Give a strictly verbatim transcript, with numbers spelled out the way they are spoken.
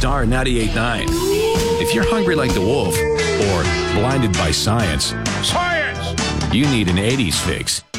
Star ninety-eight point nine. If you're hungry like the wolf or blinded by science, science, you need an eighties fix.